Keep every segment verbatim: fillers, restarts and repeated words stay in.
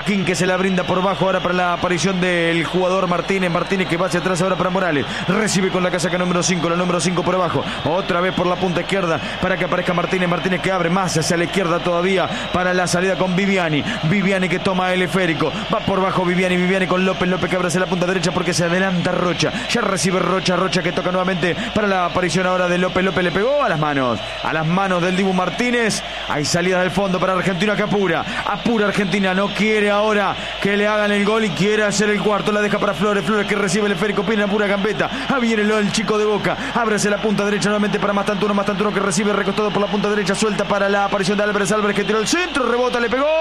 Pasquín que se la brinda por bajo ahora para la aparición del jugador Martínez. Martínez que va hacia atrás ahora para Morales. Recibe con la casaca número cinco, la número cinco por abajo. Otra vez por la punta izquierda para que aparezca Martínez. Martínez que abre más hacia la izquierda todavía para la salida con Viviani. Viviani que toma el esférico. Va por bajo Viviani. Viviani con López. López que abre hacia la punta derecha porque se adelanta Rocha. Ya recibe Rocha. Rocha que toca nuevamente para la aparición ahora de López. López le pegó a las manos. A las manos del Dibu Martínez. Hay salida del fondo para Argentina que apura. Apura Argentina. No quiere ahora que le hagan el gol y quiere hacer el cuarto. La deja para Flores. Flores que recibe el esférico. Pina pura gambeta. Ah, viene el chico de Boca. Ábrese la punta derecha nuevamente para Mastantuno. Mastantuno que recibe recostado por la punta derecha. Suelta para la aparición de Álvarez. Álvarez que tiró el centro. Rebota. Le pegó.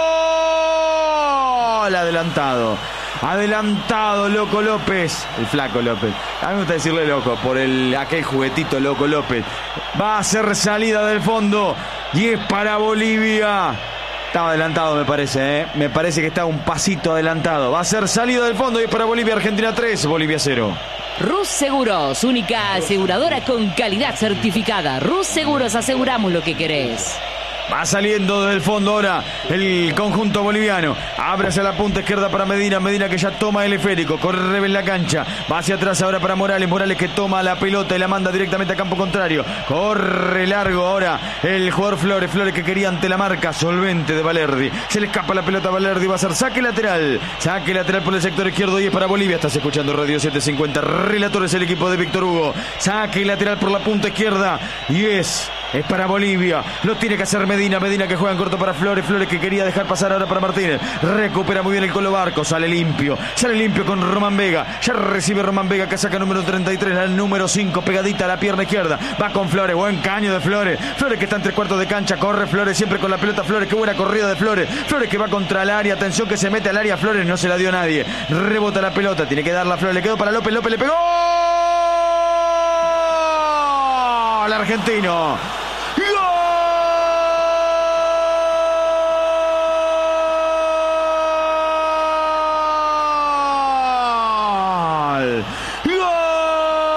El adelantado. Adelantado Loco López. El flaco López. A mí me gusta decirle loco por el aquel juguetito Loco López. Va a hacer salida del fondo. Y es para Bolivia. Estaba adelantado me parece, ¿eh? Me parece que está un pasito adelantado. Va a ser salida del fondo y es para Bolivia. Argentina tres, Bolivia cero. Rus Seguros, única aseguradora con calidad certificada. Rus Seguros, aseguramos lo que querés. Va saliendo del fondo ahora el conjunto boliviano. Abre hacia la punta izquierda para Medina. Medina que ya toma el esférico. Corre en la cancha. Va hacia atrás ahora para Morales. Morales que toma la pelota y la manda directamente a campo contrario. Corre largo ahora el jugador Flores. Flores que quería ante la marca solvente de Valerdi. Se le escapa la pelota a Valerdi. Va a ser saque lateral. Saque lateral por el sector izquierdo y es para Bolivia. Estás escuchando Radio setecientos cincuenta. Relatores el equipo de Víctor Hugo. Saque lateral por la punta izquierda. Y es... Es para Bolivia. Lo tiene que hacer Medina. Medina que juega en corto para Flores. Flores que quería dejar pasar ahora para Martínez. Recupera muy bien el Colo Barco. Sale limpio. Sale limpio con Román Vega. Ya recibe Román Vega. Casaca número treinta y tres. Al número cinco. Pegadita a la pierna izquierda. Va con Flores. Buen caño de Flores. Flores que está en tres cuartos de cancha. Corre Flores siempre con la pelota. Flores. Qué buena corrida de Flores. Flores que va contra el área. Atención que se mete al área. Flores no se la dio nadie. Rebota la pelota. Tiene que darla a Flores. Le quedó para López. López le pegó. Al argentino.